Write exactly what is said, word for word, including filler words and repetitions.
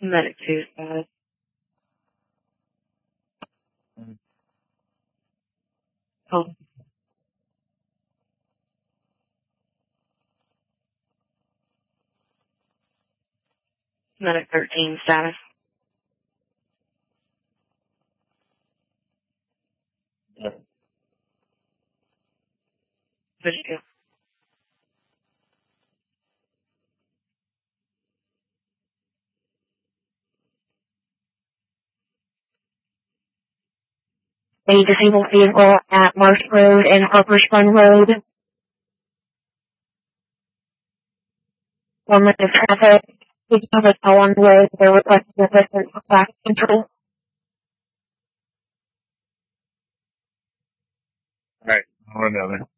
Medic two status. Oh. Medic thirteen status. Yeah. Video. A disabled vehicle at Marsh Road and Harper's Fun Road. One minute of traffic. Please have a tow on the road. They're requesting assistance with traffic control. Alright, I'll run down there.